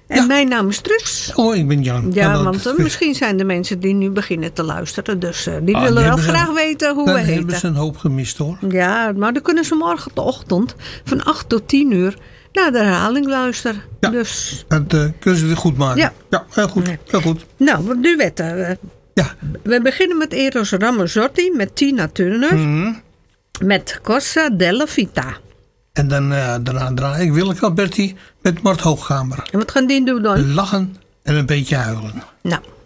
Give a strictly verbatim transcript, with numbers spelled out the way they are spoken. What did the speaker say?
En Ja. mijn naam is Truus. Oh, ik ben Jan. Ja, Hallo, want uh, Truus. misschien zijn er mensen die nu beginnen te luisteren. Dus uh, die Ah, willen dan wel hebben ze- graag weten hoe Dan we hebben ze heten. een hoop gemist, hoor. Ja, maar dan kunnen ze morgen de ochtend van acht tot tien uur naar de herhaling luisteren. Ja. Dus, Dat uh, kunnen ze weer goed maken. Ja. ja heel goed. Ja. Heel goed. nou, wat duetten. Uh, Ja. we beginnen met Eros Ramazzotti, met Tina Turner. Mhm. Met Cosa della Vita. En dan, uh, daarna draai ik Willeke Alberti met Mart Hoogkamer. En wat gaan die doen dan? Lachen en een beetje huilen. Nou,